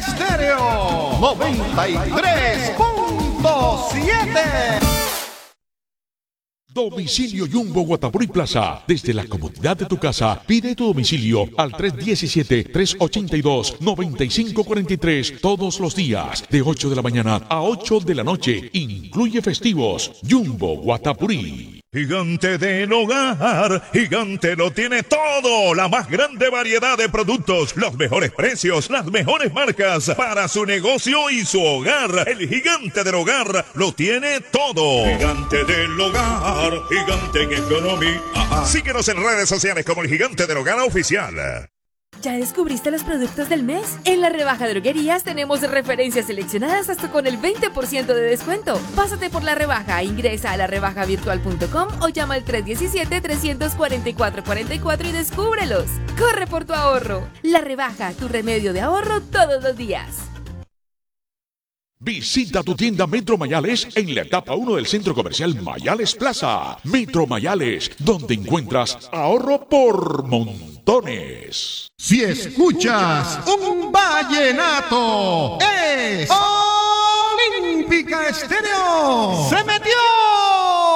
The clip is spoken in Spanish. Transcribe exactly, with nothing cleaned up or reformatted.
Estéreo noventa y tres punto siete. Domicilio Jumbo Guatapurí Plaza. Desde la comodidad de tu casa, pide tu domicilio al tres uno siete, tres ocho dos, nueve cinco cuatro tres todos los días, de ocho de la mañana a ocho de la noche. Incluye festivos. Jumbo Guatapurí. Gigante del Hogar, Gigante lo tiene todo, la más grande variedad de productos, los mejores precios, las mejores marcas para su negocio y su hogar. El Gigante del Hogar lo tiene todo. Gigante del Hogar, Gigante en economía. Síguenos en redes sociales como el Gigante del Hogar Oficial. ¿Ya descubriste los productos del mes? En la rebaja Droguerías tenemos referencias seleccionadas hasta con el veinte por ciento de descuento. Pásate por la rebaja, ingresa a la rebaja virtual punto com o llama al tres uno siete, tres cuatro cuatro cuatro cuatro y descúbrelos. ¡Corre por tu ahorro! La rebaja, tu remedio de ahorro todos los días. Visita tu tienda Metro Mayales en la etapa uno del Centro Comercial Mayales Plaza. Metro Mayales, donde encuentras ahorro por montones. Si escuchas un vallenato, es Olímpica Estéreo. ¡Se metió!